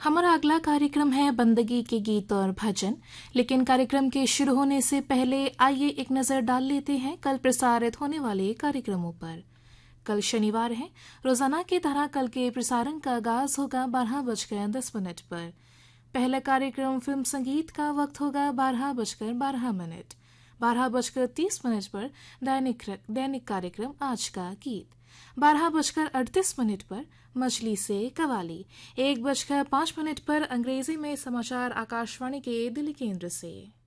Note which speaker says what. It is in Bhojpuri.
Speaker 1: हमारा अगला कार्यक्रम है बंदगी के गीत और भजन। लेकिन कार्यक्रम के शुरू होने से पहले आइए एक नज़र डाल लेते हैं कल प्रसारित होने वाले कार्यक्रमों पर। कल शनिवार है। रोजाना की तरह कल के प्रसारण का आगाज होगा 12:10 पर। पहला कार्यक्रम फिल्म संगीत का वक्त होगा 12:12। 12:30 पर दैनिक कार्यक्रम आज का गीत। 12:38 पर मछली से कवाली। 1:05 पर अंग्रेजी में समाचार आकाशवाणी के दिल्ली केंद्र से।